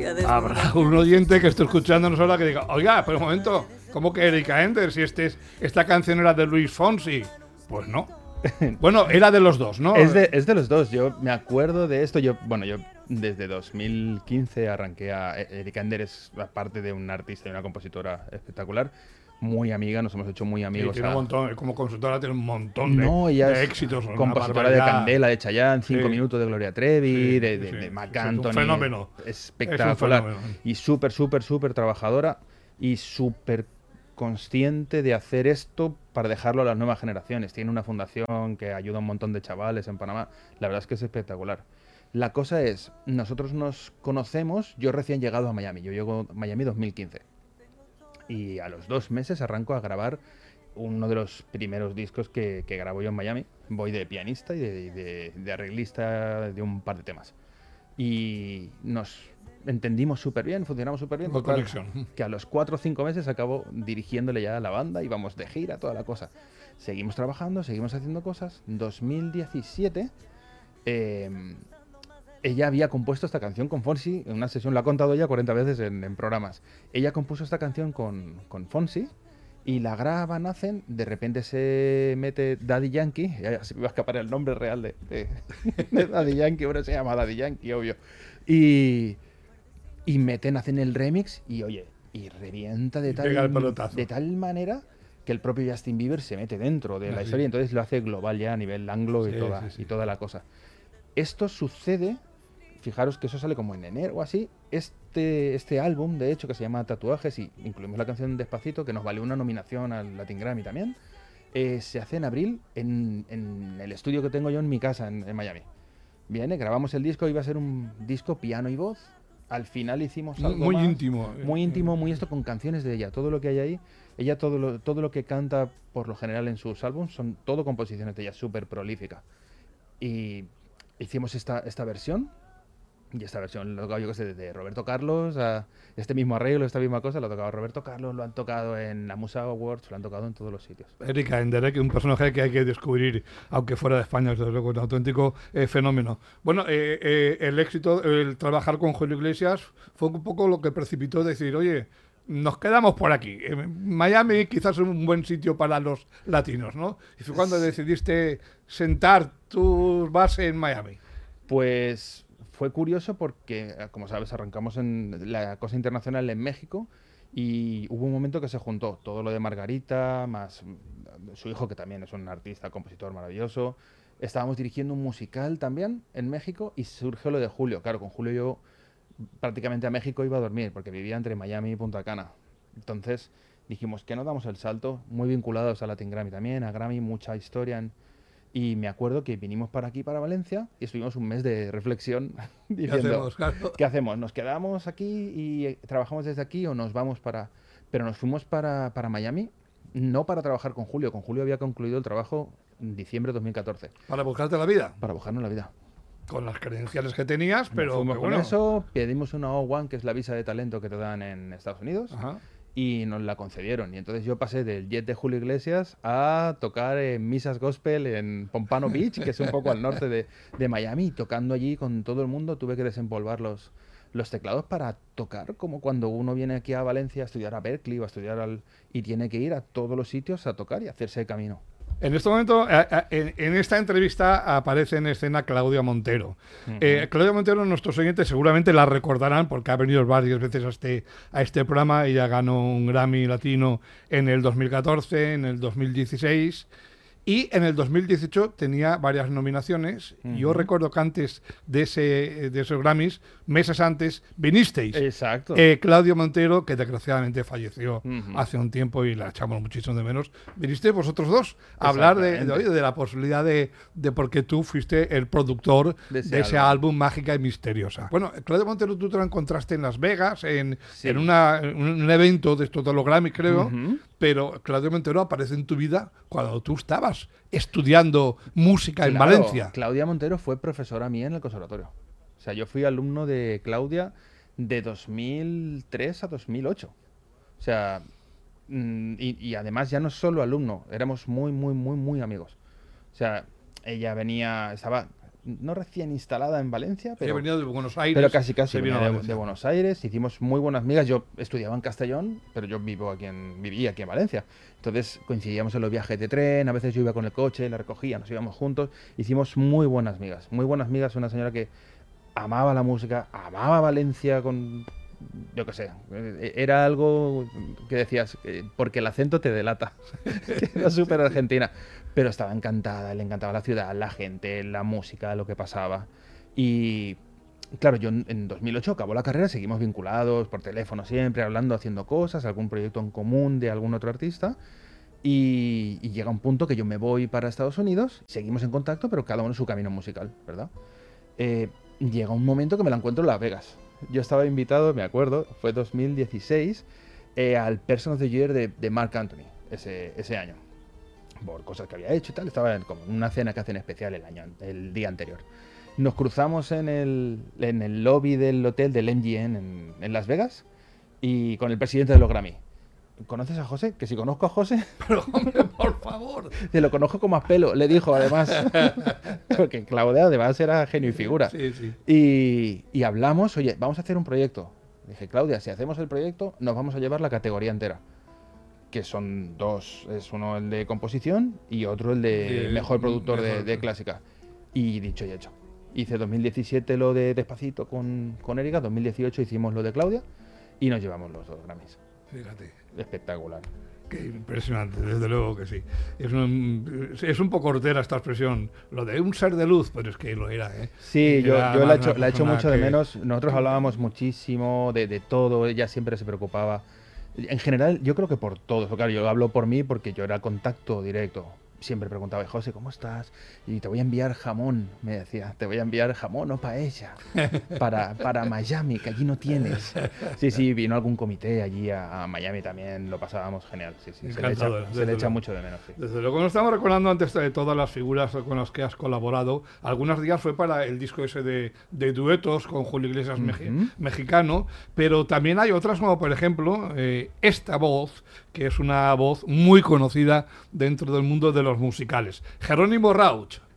Habrá un oyente que esté escuchándonos ahora que diga, oiga, pero un momento, ¿cómo que Erika Ender si esta canción era de Luis Fonsi? Pues no. Bueno, era de los dos, ¿no? Es de los dos. Yo me acuerdo de esto. Yo desde 2015 arranqué a... Erika Ender es, aparte de una artista y una compositora espectacular, muy amiga, nos hemos hecho muy amigos. Tiene un montón, como consultora tiene un montón ella de es éxitos. Compositora de Candela, de Chayanne, 5 minutos de Gloria Trevi, de sí. Marc Es Anthony. un fenómeno. Espectacular. Es un fenómeno. Y súper trabajadora y súper consciente de hacer esto para dejarlo a las nuevas generaciones. Tiene una fundación que ayuda a un montón de chavales en Panamá. La verdad es que es espectacular. La cosa es, nosotros nos conocemos, yo recién llegado a Miami. Yo llego a Miami 2015. Y a los 2 meses arranco a grabar uno de los primeros discos que grabo yo en Miami. Voy de pianista y de arreglista de un par de temas. Y nos entendimos súper bien, funcionamos súper bien. Conexión. Que a los 4 o 5 meses acabo dirigiéndole ya a la banda y vamos de gira, toda la cosa. Seguimos trabajando, seguimos haciendo cosas. 2017... ella había compuesto esta canción con Fonsi en una sesión, la ha contado ya 40 veces en programas. Ella compuso esta canción con Fonsi y la graban, hacen, de repente se mete Daddy Yankee, ya se me va a escapar el nombre real de Daddy Yankee, bueno, se llama Daddy Yankee, obvio. Y hacen el remix y oye, y revienta de tal manera que el propio Justin Bieber se mete dentro de la historia, entonces lo hace global ya a nivel anglo y toda la cosa. Esto sucede, fijaros que eso sale como en enero o así, este álbum, de hecho, que se llama Tatuajes, y incluimos la canción Despacito, que nos valió una nominación al Latin Grammy también, se hace en abril en el estudio que tengo yo en mi casa en Miami. Viene, grabamos el disco, iba a ser un disco piano y voz, al final hicimos algo muy más, íntimo. Muy íntimo, muy esto, con canciones de ella, todo lo que hay ahí. Ella todo lo que canta, por lo general en sus álbumes, son todo composiciones de ella, súper prolífica. Y hicimos esta versión, y esta versión lo tocaba yo que sé, de Roberto Carlos, a este mismo arreglo, esta misma cosa, lo ha tocado Roberto Carlos, lo han tocado en la Musa Awards, lo han tocado en todos los sitios. Erika Ender, que es un personaje que hay que descubrir, aunque fuera de España, desde luego, un auténtico fenómeno. Bueno, el éxito, el trabajar con Julio Iglesias fue un poco lo que precipitó decir, oye, nos quedamos por aquí. Miami quizás es un buen sitio para los latinos, ¿no? Y fue cuando decidiste sentar tu base en Miami. Pues fue curioso porque, como sabes, arrancamos en la cosa internacional en México y hubo un momento que se juntó todo lo de Margarita, más su hijo, que también es un artista, compositor maravilloso. Estábamos dirigiendo un musical también en México y surgió lo de Julio. Claro, con Julio yo prácticamente a México iba a dormir porque vivía entre Miami y Punta Cana. Entonces dijimos que no damos el salto, muy vinculados a Latin Grammy también, a Grammy, mucha historia y me acuerdo que vinimos para aquí, para Valencia, y estuvimos un mes de reflexión diciendo, ¿qué hacemos? ¿Nos quedamos aquí y trabajamos desde aquí o nos vamos para...? Pero nos fuimos para Miami, no para trabajar con Julio. Con Julio había concluido el trabajo en diciembre de 2014. ¿Para buscarte la vida? Para buscarnos la vida. Con las credenciales que tenías, pero... Fuimos bueno. con eso, pedimos una O1, que es la visa de talento que te dan en Estados Unidos. Ajá. Y nos la concedieron. Y entonces yo pasé del jet de Julio Iglesias a tocar en misas gospel en Pompano Beach, que es un poco al norte de Miami, tocando allí con todo el mundo. Tuve que desempolvar los teclados para tocar, como cuando uno viene aquí a Valencia a estudiar a Berkeley o a estudiar y tiene que ir a todos los sitios a tocar y hacerse el camino. En este momento, en esta entrevista aparece en escena Claudia Montero. Claudia Montero, nuestros oyentes seguramente la recordarán porque ha venido varias veces a este programa. Ella ganó un Grammy Latino en el 2014, en el 2016 y en el 2018 tenía varias nominaciones. Yo recuerdo que antes de esos Grammys, meses antes, vinisteis. Exacto. Claudio Montero, que desgraciadamente falleció hace un tiempo y la echamos muchísimo de menos. Vinisteis vosotros dos a hablar de la posibilidad de porque tú fuiste el productor de ese álbum Mágica y Misteriosa. Bueno, Claudio Montero tú te lo encontraste en Las Vegas, en un evento de estos de los Grammys, creo, pero Claudio Montero aparece en tu vida cuando tú estabas estudiando música en Valencia. Claudia Montero fue profesora mía en el conservatorio. O sea, yo fui alumno de Claudia de 2003 a 2008. O sea, y además ya no solo alumno, éramos muy amigos. O sea, ella venía, no recién instalada en Valencia, pero venía de Buenos Aires. Pero casi venía de Buenos Aires. Hicimos muy buenas amigas. Yo estudiaba en Castellón, pero yo vivía aquí en Valencia. Entonces coincidíamos en los viajes de tren, a veces yo iba con el coche, la recogía, nos íbamos juntos. Hicimos muy buenas amigas. Muy buenas amigas, una señora que amaba la música, amaba Valencia con... Yo qué sé, era algo que decías, porque el acento te delata. Era súper argentina. Pero estaba encantada, le encantaba la ciudad, la gente, la música, lo que pasaba. Y claro, yo en 2008 acabó la carrera, seguimos vinculados por teléfono siempre, hablando, haciendo cosas, algún proyecto en común de algún otro artista. Y llega un punto que yo me voy para Estados Unidos, seguimos en contacto, pero cada uno su camino musical, ¿verdad? Llega un momento que me la encuentro en Las Vegas. Yo estaba invitado, me acuerdo, fue 2016, al Person of the Year de Marc Anthony, ese año. Por cosas que había hecho y tal, estaba en una cena que hacen especial el día anterior. Nos cruzamos en el lobby del hotel del MGM en Las Vegas y con el presidente de los Grammy. ¿Conoces a José? Que si conozco a José... Pero hombre, por favor. Te lo conozco como a pelo, le dijo además. Porque Claudia además era genio y figura. Sí, sí. Y hablamos, oye, vamos a hacer un proyecto. Dije, Claudia, si hacemos el proyecto, nos vamos a llevar la categoría entera. Que son dos, es uno el de composición y otro el de mejor productor de clásica. Y dicho y hecho. Hice 2017 lo de Despacito con Erika, 2018 hicimos lo de Claudia y nos llevamos los 2 Grammys. Fíjate. Espectacular. Qué impresionante, desde luego que sí. Es un poco hortera esta expresión, lo de un ser de luz, pero es que lo era, ¿eh? Sí, yo la he hecho mucho de menos. Nosotros hablábamos muchísimo de todo, ella siempre se preocupaba. En general, yo creo que por todos. Claro, yo hablo por mí porque yo era contacto directo. Siempre preguntaba, José, ¿cómo estás? Y te voy a enviar jamón, me decía. Te voy a enviar jamón o paella para Miami, que allí no tienes. Sí, vino algún comité allí a Miami también, lo pasábamos genial. Sí, se le echa mucho de menos. Sí. Desde luego, nos estamos recordando antes de todas las figuras con las que has colaborado. Algunos días fue para el disco ese de duetos con Julio Iglesias mexicano, pero también hay otras como, por ejemplo, esta voz, que es una voz muy conocida dentro del mundo de los musicales. Jerónimo Rauch.